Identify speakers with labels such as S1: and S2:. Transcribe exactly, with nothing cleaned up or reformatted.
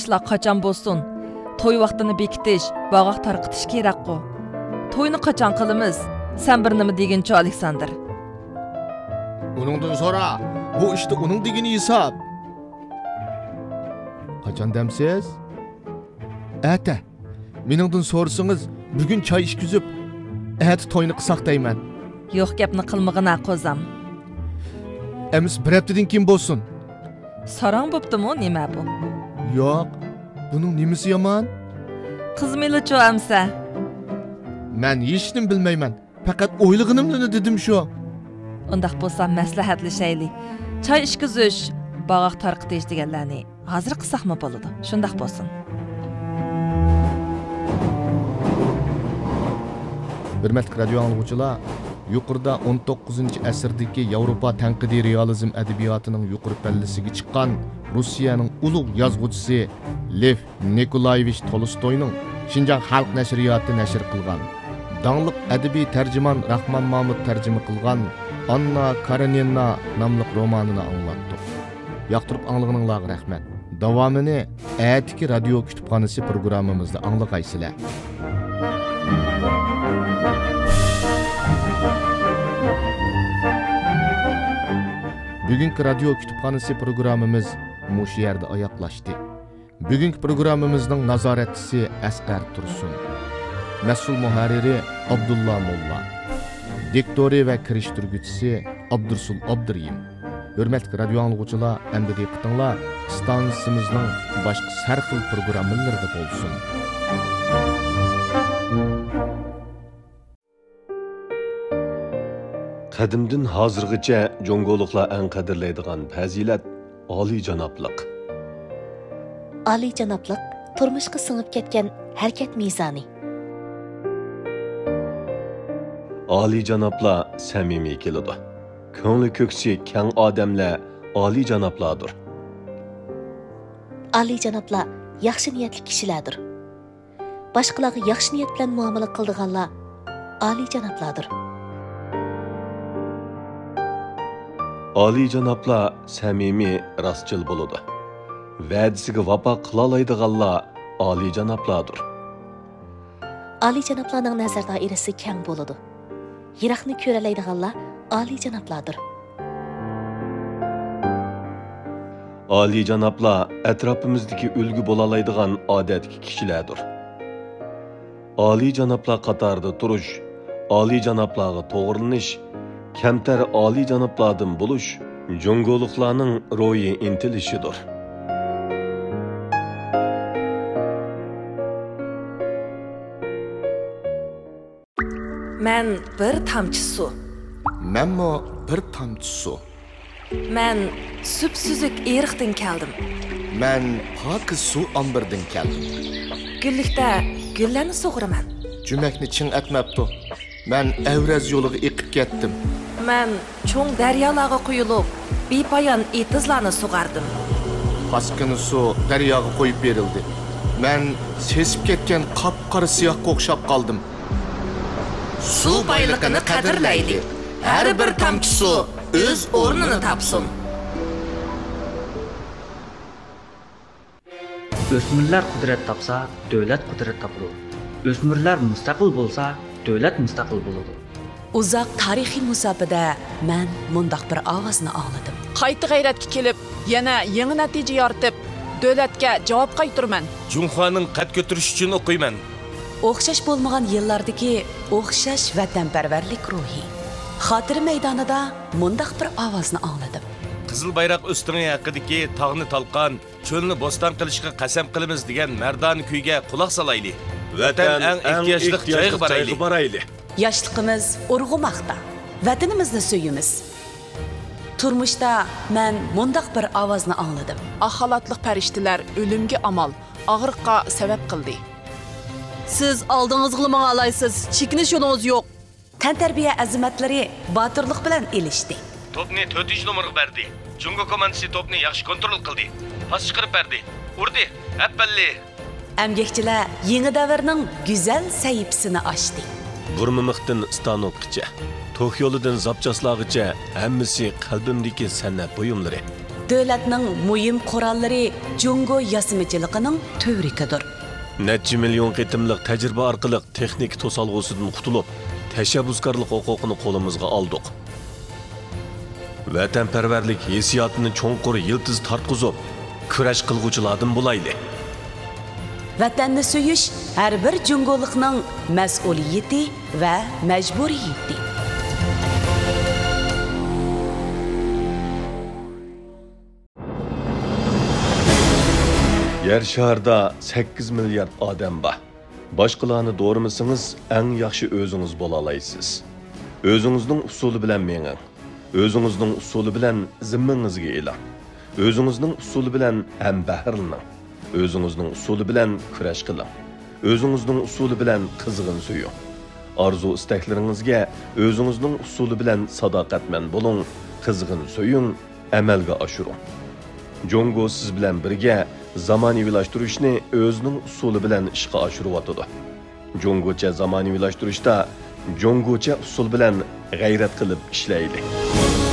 S1: ishlar qachon bo'lsin? To'y vaqtini bekitish, bog'oq tarqitish kerak-ku. To'yni qachon qilamiz? Sen bir nima deginchi, Aleksandr?
S2: Uningdan so'ra. Bu işte uning degini hisob. Qachon demsiz? Ata. Meningdan so'rasangiz, bugun choy ishkizib, ati to'yni qilsaq deyman.
S1: Yo'q, gapni qilmag'ina qo'zam.
S2: Emis bir haftadan keyin bo'lsin.
S1: Sarang bo'ptimi, nima bu?
S2: Yo'q. Buning nimasi yomon?
S1: Qizmeli-chu amsa.
S2: Men hech nim bilmayman. Faqat o'ylig'inimni dedim shu.
S1: Undaq bo'lsa maslahatlashaylik. Choy ishkizish, bog'oq tarqitish deganlarni hozir qilsaqmi bo'ladi? Shundaq bo'lsin.
S2: Hurmatli radio anglovchilar, yuqorida o'n to'qqizinchi asrdagi Yevropa tanqidiy realizm adabiyotining yuqori pallasiga chiqqan Rossiyaning ulug' yozuvchisi Lev Nikolayevich Tolstoyning Xinjiang xalq nashriyoti nashr qilgan dаңлıq adabiy tarjimon Rahmon Mahmud tarjima qilgan Anna Karenina nomli romanini anglatdik. Yoqtirib anglag'ininglarga rahmat. Davomini atiki radio kutubxonasi programmamizda anglag'aysizlar. Bugünkü radio kütüphanesi programımız muş yerde ayaklaştı. Bugünkü programımızın nazaretçisi Asqar Tursun. Mesul muharriri Abdullah Molla. Diktori ve kiriştirgüçisi Abdursul Abduriyim. Hürmetli radio anlıqçılar, endi diqqatinglar stansiyasimizning boshqa har xil programmalarida bo'lsin.
S3: Qadimdan hozirgacha Jongoliklar eng qadrlaydigan fazilat oliyjanoblik.
S4: Oliyjanoblik turmushga singib ketgan harakat mezoni.
S3: Oliyjanoblar samimiy keladi. Ko'ngli ko'ksi keng odamlar oliyjanoblardir.
S4: Oliyjanoblar yaxshi niyatli kishilardir. Boshqalarga yaxshi niyat bilan muomala qiladiganlar oliyjanoblardir.
S3: Oliyjanoblar samimiy, rostchil bo'ladi. Va'dasiga vafo qila oladiganlar oliyjanoblardir.
S4: Oliyjanoblarning nazar doirasi keng bo'ladi. Yiroqni ko'ra oladiganlar oliyjanoblardir.
S3: Oliyjanoblar atrofimizdagi ulgu bo'la oladigan odatli kishilardir. Oliyjanoblar qatorida turish, oliyjanoblarga to'g'rilanish, kamtar oliyjanoblardan bo'lish Jongoliklarning ro'yi intilishidir.
S1: Men bir tamchi suv.
S2: Menmo bir tamchi suv.
S1: Men süpsüzük eriqdan keldim.
S2: Men pokiz suv ombirdan keldim.
S1: Gullikda gullarni sug'uraman.
S2: Jumakni chin atmabdi. Men Avraz yo'liga eqib ketdim.
S1: Men cho'ng daryolarga quyilib, bepoyon etizlarni sug'ardim.
S2: Paskini suv daryoga qo'yib berildi. Men sesib ketgan qop-qora siyohga o'xshab qoldim.
S1: Suv boyligini qadrlaylik. Har bir tomchi suv o'z o'rnini topsin.
S5: O'smirlar qudrat topsa, davlat qudrat topadi. O'smirlar mustaqil bo'lsa, davlat mustaqil bo'ladi.
S6: Uzoq tarixiy musofada men mundaq bir ovozni angladim.
S7: Qayta g'ayratga kelib, yana yangi natija yoritib, davlatga javob qaytarman.
S8: Junxoning qad ko'tarish uchun o'qiyman.
S6: O'xshash bo'lmagan yillardagi o'xshash vatanparvarlik ruhi. Xotira maydonida mundaq bir ovozni angladim.
S8: Qizil bayroq o'stirgan haqidagi tog'ni talqon, cho'lni bo'ston qilishga qasam qilamiz degan mardon kuyga quloq solaylik. Vatan eng ehtiyojli joyga boraylik.
S6: Yoshligimiz urg'umoqda. Vatanimizni suyimiz. Turmushda men mundaq bir ovozni angladim.
S7: Axalatliq farishtalar o'limga amal, og'riqqa sabab qildi.
S1: Siz oldingizga manga alaysiz, chekinish yo'lingiz yo'q.
S6: Tantarbiya azimatlari botirlik bilan elishdi.
S8: Topni to'rtinchi nomerga berdi. Jungo komandasi topni yaxshi kontrol qildi. Pas chiqarib berdi. Urdi. Appalli.
S6: Amgakchilar yangi davrning go'zal sahifasini ochdi.
S3: Burmimiqdan Stanokgacha, Tok yo'lidan Zapchaslag'icha hammasi qalbimdagi san'at buyumlari.
S6: davlatning muhim qurolları Jungo yasimachiligining tövrikidir.
S3: Neçə milyon qitimliq təcrübə arqılıq texnik tosalğısından qutulub, təşəbbüskarlıq hüququnu qolumuzga aldık. Vətənpərvərlik hissiyatını çoğunqur yıldız tartqızıb, kurash qılğuculardan bulaylı.
S6: Vatanni suyish har bir jungolikning mas'uliyati va majburiyati.
S3: Yer şarda sakkiz milyard odam bor. Boshqalarni doğramasangiz, eng yaxshi o'zingiz bo'la olasiz. O'zingizning usuli bilan menging. O'zingizning usuli bilan zimmangizga e'lon. O'zingizning usuli bilan ham bahrlaning. O'zingizning usuli bilan kurash qiling. O'zingizning usuli bilan qizg'in suying. Arzu istaklaringizga o'zingizning usuli bilan sadoqatman bo'ling, qizg'in suying, amalga oshiring. Jungo siz bilan birga zamonaviylashtırishni o'zining usuli bilan ishga oshiryotdi. Jungocha zamonaviylashtırishda Jungocha usul bilan g'ayrat qilib ishlaydi.